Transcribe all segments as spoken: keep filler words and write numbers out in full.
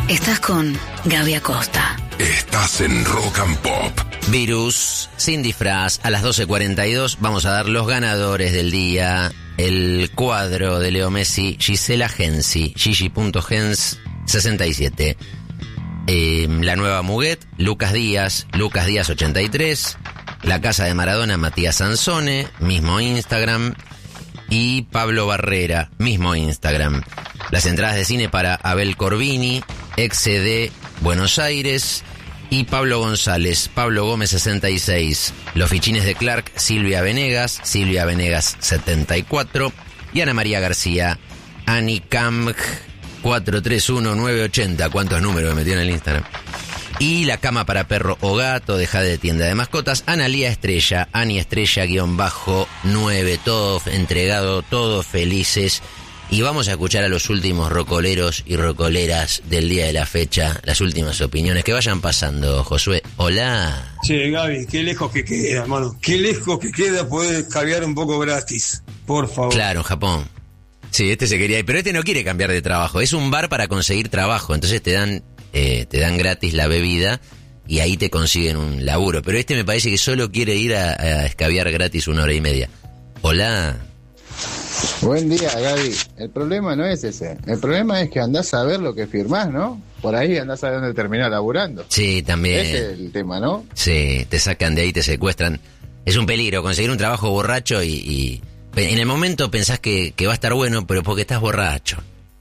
Estás con Gaby Acosta. Estás en Rock and Pop. Virus, sin disfraz, a las doce cuarenta y dos vamos a dar los ganadores del día. El cuadro de Leo Messi, Gisela Gensi, Gigi.gens sesenta y siete. Eh, la nueva Muguet, Lucas Díaz, Lucas Díaz ochenta y tres. La casa de Maradona, Matías Sansone, mismo Instagram. Y Pablo Barrera, mismo Instagram. Las entradas de cine para Abel Corbini, ex C D Buenos Aires. Y Pablo González, Pablo Gómez sesenta y seis. Los fichines de Clark, Silvia Venegas, Silvia Venegas setenta y cuatro. Y Ana María García, Anicam cuatro tres uno nueve ochenta. ¿Cuántos números me metió en el Instagram? Y la cama para perro o gato de Jade de Tienda de Mascotas, Analía Estrella, Ani Estrella guión bajo nueve, todo entregado, todos felices. Y vamos a escuchar a los últimos rocoleros y rocoleras del día de la fecha, las últimas opiniones que vayan pasando. Josué, hola. Che, Gaby, qué lejos que queda, hermano. Qué lejos que queda poder caviar un poco gratis, por favor. Claro, en Japón. Sí, este se quería ir, pero este no quiere cambiar de trabajo. Es un bar para conseguir trabajo, entonces te dan... Eh, te dan gratis la bebida y ahí te consiguen un laburo. Pero este me parece que solo quiere ir a, a escabiar gratis una hora y media. Hola. Buen día, Gaby. El problema no es ese. El problema es que andás a ver lo que firmás, ¿no? Por ahí andás a ver dónde terminás laburando. Sí, también. Ese es el tema, ¿no? Sí, te sacan de ahí, te secuestran. Es un peligro conseguir un trabajo borracho y, y en el momento pensás que, que va a estar bueno, pero porque estás borracho.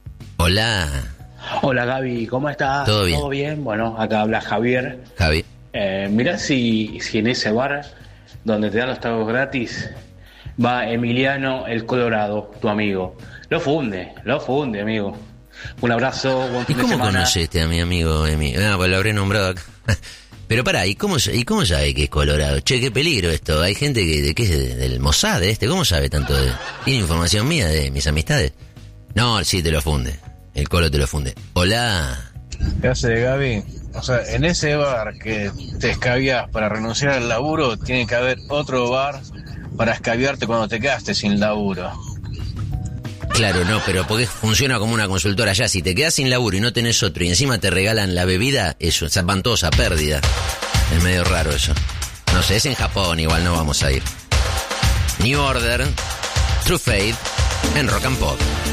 Hola. Hola Gaby, ¿cómo estás? ¿Todo bien? ¿Todo bien? Bueno, acá habla Javier. Javi. Eh, mirá si, si en ese bar donde te dan los tragos gratis va Emiliano el Colorado, tu amigo. Lo funde, lo funde, amigo. Un abrazo, buen ¿Y fin de cómo semana. conociste a mi amigo Emi? Ah, pues lo habré nombrado acá. Pero pará, ¿y cómo, ¿y cómo sabe que es Colorado? Che, qué peligro esto. Hay gente que, de, que es de, del Mossad este. ¿Cómo sabe tanto de...? ¿Tiene información mía de mis amistades? No, sí, te lo funde. El Colo te lo funde. Hola. ¿Qué hace, Gaby? O sea, en ese bar que te escabias para renunciar al laburo, tiene que haber otro bar para escabiarte cuando te quedaste sin laburo. Claro, no, pero porque funciona como una consultora ya. Si te quedas sin laburo y no tenés otro y encima te regalan la bebida, eso, esa espantosa pérdida. Es medio raro eso. No sé, es en Japón, igual no vamos a ir. New Order, True Faith, en Rock and Pop.